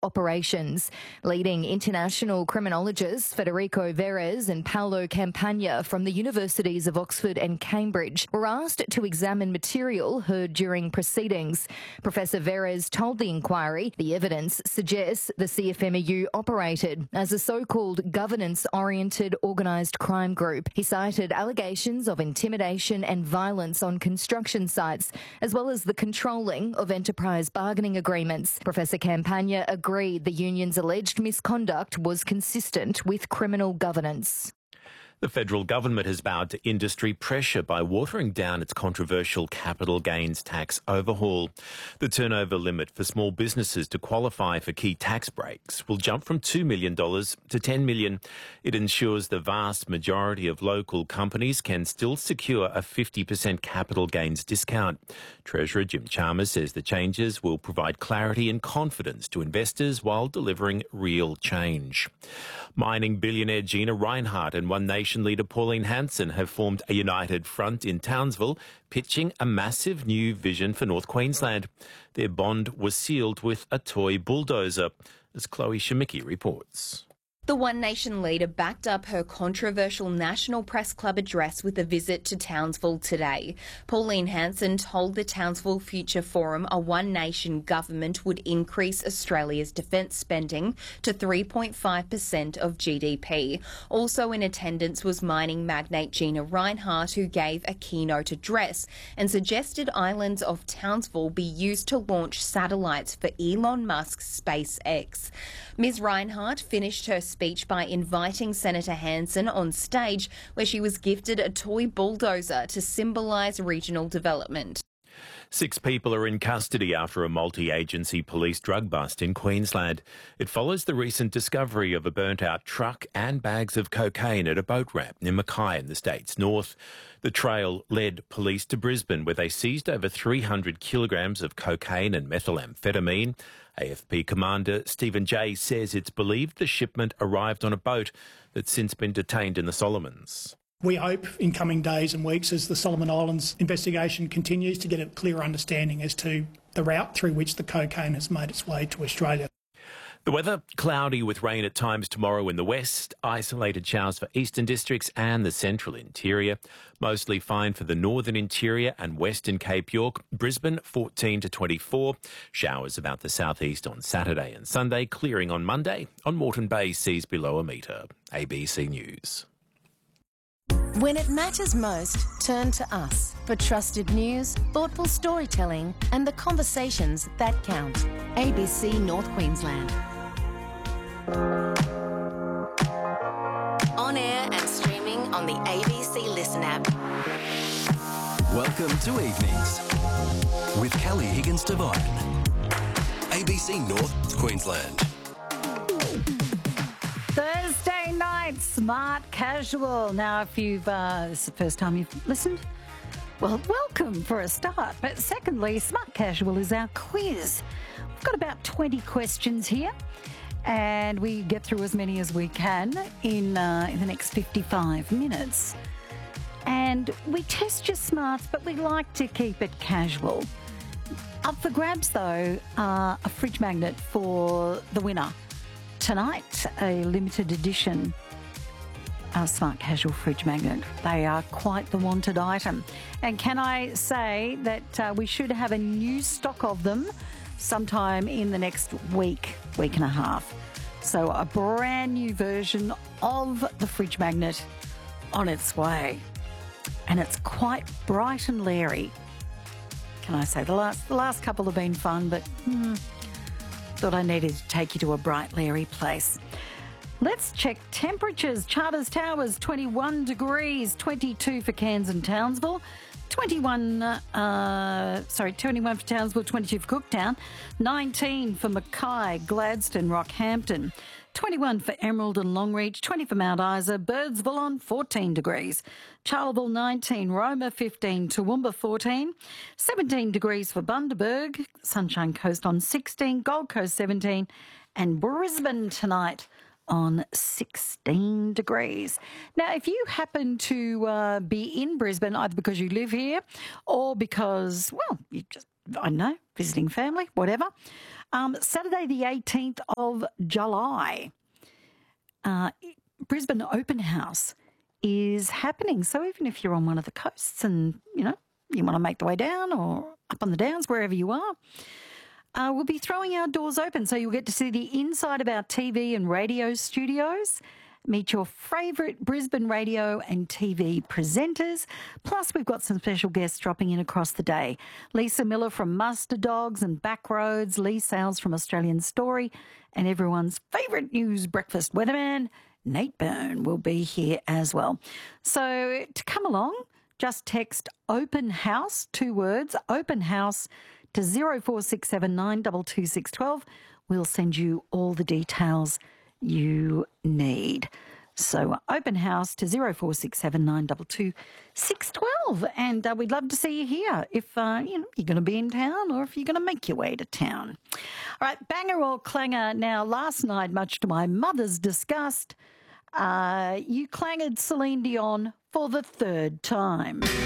operations. Leading international criminologists Federico Verres and Paolo Campagna from the universities of Oxford and Cambridge were asked to examine material heard during proceedings. Professor Verres told the inquiry the evidence suggests the CFMEU operated as a so-called governance-oriented organised crime group. He cited allegations of intimidation and violence on construction sites, as well as the controlling of enterprise bargaining agreements. Professor Campagna agreed the union's alleged misconduct was consistent with criminal governance. The federal government has bowed to industry pressure by watering down its controversial capital gains tax overhaul. The turnover limit for small businesses to qualify for key tax breaks will jump from $2 million to $10 million. It ensures the vast majority of local companies can still secure a 50% capital gains discount. Treasurer Jim Chalmers says the changes will provide clarity and confidence to investors while delivering real change. Mining billionaire Gina Rinehart and One Nation leader Pauline Hanson have formed a united front in Townsville, pitching a massive new vision for North Queensland. Their bond was sealed with a toy bulldozer, as Chloe Shemicki reports. The One Nation leader backed up her controversial National Press Club address with a visit to Townsville today. Pauline Hanson told the Townsville Future Forum a One Nation government would increase Australia's defence spending to 3.5% of GDP. Also in attendance was mining magnate Gina Rinehart, who gave a keynote address and suggested islands of Townsville be used to launch satellites for Elon Musk's SpaceX. Ms Rinehart finished her speech by inviting Senator Hanson on stage, where she was gifted a toy bulldozer to symbolise regional development. 6 people are in custody after a multi-agency police drug bust in Queensland. It follows the recent discovery of a burnt-out truck and bags of cocaine at a boat ramp near Mackay in the state's north. The trail led police to Brisbane, where they seized over 300 kilograms of cocaine and methamphetamine. AFP commander Stephen Jay says it's believed the shipment arrived on a boat that's since been detained in the Solomons. We hope in coming days and weeks, as the Solomon Islands investigation continues, to get a clear understanding as to the route through which the cocaine has made its way to Australia. The weather, cloudy with rain at times tomorrow in the west, isolated showers for eastern districts and the central interior. Mostly fine for the northern interior and western Cape York. Brisbane 14 to 24. Showers about the southeast on Saturday and Sunday, clearing on Monday. On Moreton Bay, seas below a metre. ABC News. When it matters most, turn to us for trusted news, thoughtful storytelling and the conversations that count. ABC North Queensland. On air and streaming on the ABC Listen app. Welcome to Evenings with Kelly Higgins-Devine. ABC North Queensland. Thursday night, Smart Casual. Now, if you've, this is the first time you've listened, well, welcome for a start. But secondly, Smart Casual is our quiz. We've got about 20 questions here, and we get through as many as we can in the next 55 minutes. And we test your smarts, but we like to keep it casual. Up for grabs, though, a fridge magnet for the winner. Tonight, a limited edition Smart Casual fridge magnet. They are quite the wanted item. And can I say that we should have a new stock of them sometime in the next week and a half. So a brand new version of the fridge magnet on its way. And it's quite bright and leery. Can I say, the last couple have been fun, but thought I needed to take you to a bright, leery place. Let's check temperatures. Charters Towers, 21 degrees, 22 for Cairns and Townsville. 21 for Townsville, 22 for Cooktown. 19 for Mackay, Gladstone, Rockhampton. 21 for Emerald and Longreach, 20 for Mount Isa, Birdsville on 14 degrees. Charleville 19, Roma 15, Toowoomba 14, 17 degrees for Bundaberg, Sunshine Coast on 16, Gold Coast 17, and Brisbane tonight on 16 degrees. Now, if you happen to be in Brisbane, either because you live here or because, well, you just, I don't know, visiting family, whatever, Saturday the 18th of July, Brisbane Open House is happening. So even if you're on one of the coasts and, you want to make the way down or up on the downs, wherever you are, we'll be throwing our doors open. So you'll get to see the inside of our TV and radio studios, meet your favourite Brisbane radio and TV presenters. Plus, we've got some special guests dropping in across the day. Lisa Miller from Muster Dogs and Backroads, Lee Sales from Australian Story, and everyone's favourite news breakfast weatherman, Nate Byrne, will be here as well. So to come along, just text Open House, 2 words, Open House, to 0467 22612. We'll send you all the details you need. So Open House to 0467 22612. And we'd love to see you here if you're going to be in town or if you're going to make your way to town. All right, banger or clanger. Now, last night, much to my mother's disgust, you clanged Celine Dion for the 3rd time.